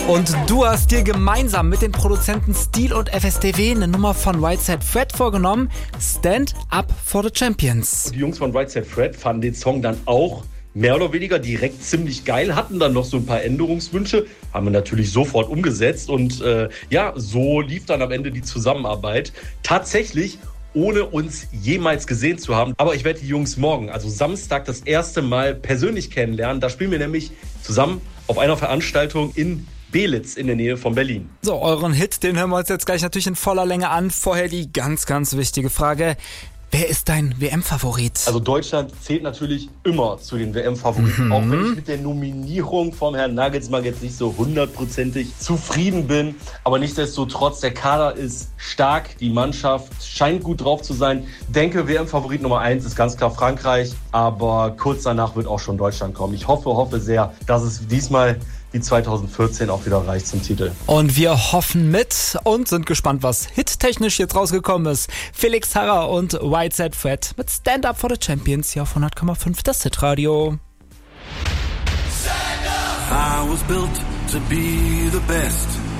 Und du hast dir gemeinsam mit den Produzenten Steel und FSTW eine Nummer von Right Said Fred vorgenommen. Stand Up for the Champions. Die Jungs von Right Said Fred fanden den Song dann auch mehr oder weniger direkt ziemlich geil, hatten dann noch so ein paar Änderungswünsche, haben wir natürlich sofort umgesetzt und so lief dann am Ende die Zusammenarbeit. Tatsächlich ohne uns jemals gesehen zu haben. Aber ich werde die Jungs morgen, also Samstag, das erste Mal persönlich kennenlernen. Da spielen wir nämlich zusammen auf einer Veranstaltung in Belitz in der Nähe von Berlin. So, euren Hit, den hören wir uns jetzt gleich natürlich in voller Länge an. Vorher die ganz, ganz wichtige Frage. Wer ist dein WM-Favorit? Also Deutschland zählt natürlich immer zu den WM-Favoriten, auch wenn ich mit der Nominierung vom Herrn Nagelsmann jetzt nicht so 100%ig zufrieden bin. Aber nichtsdestotrotz, der Kader ist stark, die Mannschaft scheint gut drauf zu sein. Denke, WM-Favorit Nummer 1 ist ganz klar Frankreich, aber kurz danach wird auch schon Deutschland kommen. Ich hoffe sehr, dass es diesmal wie 2014 auch wieder reicht zum Titel. Und wir hoffen mit und sind gespannt, was hittechnisch jetzt rausgekommen ist. Felix Harrer und Right Said Fred mit Stand Up for the Champions hier auf 100,5 das Hitradio. I was built to be the best.